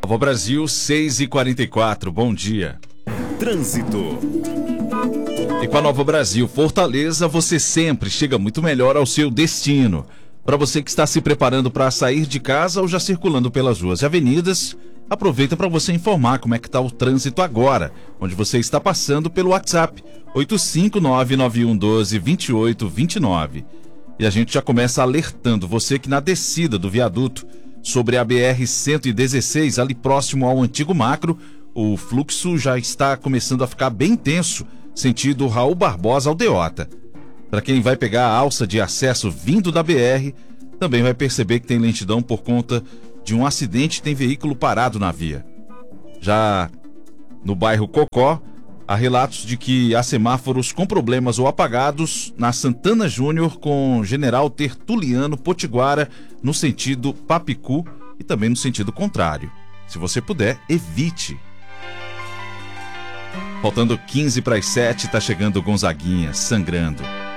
Nova Brasil, 6h44, bom dia. Trânsito. E com a Nova Brasil Fortaleza, você sempre chega muito melhor ao seu destino. Para você que está se preparando para sair de casa ou já circulando pelas ruas e avenidas, aproveita para você informar como é que está o trânsito agora, onde você está passando pelo WhatsApp 85991122829. E a gente já começa alertando você que na descida do viaduto sobre a BR-116, ali próximo ao antigo Macro, o fluxo já está começando a ficar bem intenso, sentido Raul Barbosa Aldeota. Para quem vai pegar a alça de acesso vindo da BR, também vai perceber que tem lentidão por conta de um acidente e tem veículo parado na via. Já no bairro Cocó, há relatos de que há semáforos com problemas ou apagados na Santana Júnior com General Tertuliano Potiguara no sentido Papicu e também no sentido contrário. Se você puder, evite. Faltando 15 para as 7, está chegando Gonzaguinha, sangrando.